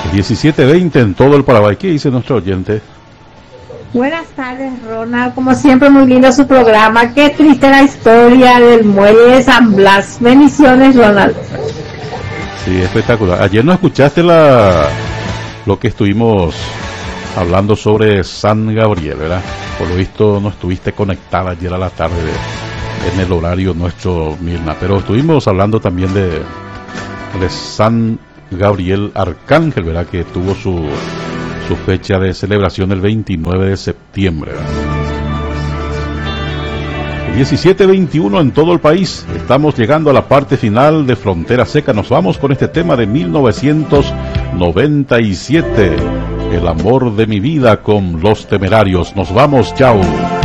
17:20 en todo el Paraguay. ¿Qué dice nuestro oyente? Buenas tardes, Ronald. Como siempre, muy lindo su programa. Qué triste la historia del muelle de San Blas. Bendiciones, Ronald. Sí, espectacular. Ayer no escuchaste lo que estuvimos hablando sobre San Gabriel, ¿verdad? Por lo visto no estuviste conectada ayer a la tarde en el horario nuestro, Mirna. Pero estuvimos hablando también de San Gabriel Arcángel, ¿verdad? Que tuvo su fecha de celebración el 29 de septiembre. 17:21 en todo el país. Estamos llegando a la parte final de Frontera Seca. Nos vamos con este tema de 1997. El amor de mi vida con Los Temerarios. Nos vamos, chao.